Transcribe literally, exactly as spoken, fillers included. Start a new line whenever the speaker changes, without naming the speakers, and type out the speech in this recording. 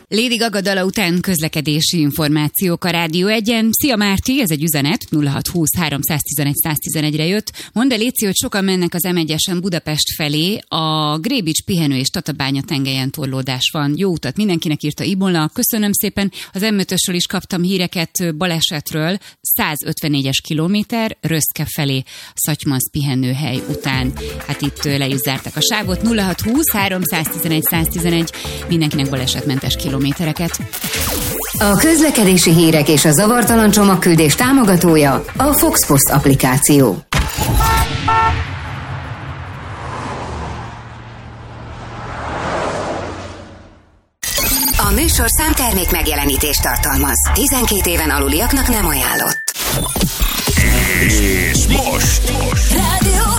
Lady Gaga dala után közlekedési információk a Rádió egyen. Szia Márti, ez egy üzenet, nulla hat húsz háromszáztizenegy száztizenegyre jött. Mondd el, Léci, hogy sokan mennek az em egyesen Budapest felé, a Grébics pihenő és Tatabánya tengelyen torlódás van. Jó utat mindenkinek, írta Ibola. Köszönöm szépen. Az em ötösről is kaptam híreket, balesetről. százötvennégyes kilométer, Röszke felé, Szatymansz pihenőhely után. Hát itt le is zártak a sávot. nulla hat húsz háromszáztizenegy száztizenegy. Mindenkinek balesetmentes kilométereket.
A közlekedési hírek és a zavartalan csomagküldés támogatója a Foxpost applikáció. A műsorszám termék megjelenítést tartalmaz. tizenkét éven aluliaknak nem ajánlott.
És most, most.
Rádió